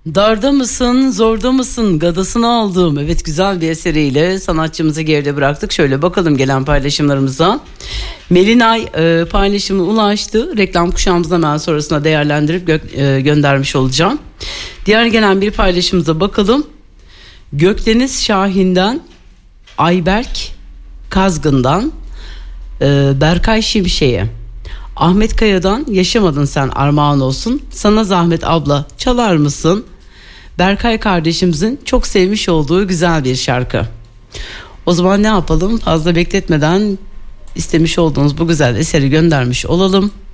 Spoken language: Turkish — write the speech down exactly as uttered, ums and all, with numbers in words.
Darda mısın, zorda mısın, gadasını aldığım. Evet, güzel bir eseriyle sanatçımızı geride bıraktık. Şöyle bakalım gelen paylaşımlarımıza. Melinay e, paylaşımı ulaştı. Reklam kuşağımızda hemen sonrasında değerlendirip gö- e, göndermiş olacağım. Diğer gelen bir paylaşımıza bakalım. Gökdeniz Şahin'den, Ayberk Kazgın'dan, e, Berkay Şimşek'e. Ahmet Kaya'dan yaşamadın sen armağan olsun. Sana zahmet abla çalar mısın? Berkay kardeşimizin çok sevmiş olduğu güzel bir şarkı. O zaman ne yapalım? Fazla bekletmeden istemiş olduğunuz bu güzel eseri göndermiş olalım.